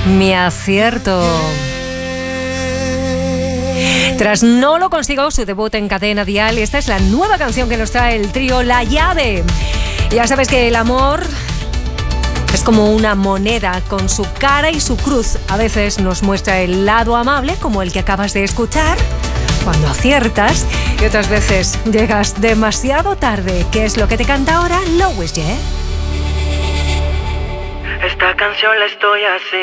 Mi acierto. Tras No lo consigo, su debut en Cadena Dial, esta es la nueva canción que nos trae el trío La Llave. Ya sabes que el amor es como una moneda con su cara y su cruz. A veces nos muestra el lado amable, como el que acabas de escuchar, cuando aciertas, y otras veces llegas demasiado tarde. ¿Qué es lo que te canta ahora Louis J? Esta canción la estoy haciendo